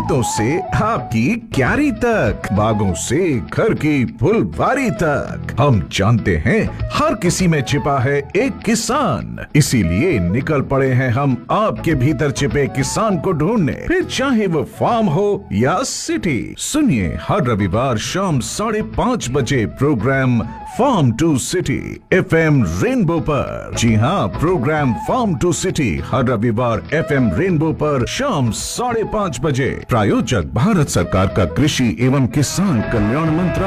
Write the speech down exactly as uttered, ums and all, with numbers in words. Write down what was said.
खेतों से आपकी क्यारी तक, बागों से घर की फुलवारी तक, हम जानते हैं हर किसी में छिपा है एक किसान। इसीलिए निकल पड़े हैं हम आपके भीतर छिपे किसान को ढूंढने, फिर चाहे वो फार्म हो या सिटी। सुनिए हर रविवार शाम साढ़े पाँच बजे programme farm to city F M rainbow पर। जी हाँ, प्रोग्राम फार्म टू सिटी हर रविवार एफ एम रेनबो पर शाम साढ़े पाँच बजे। प्रायोजक भारत सरकार का कृषि एवं किसान कल्याण मंत्रालय।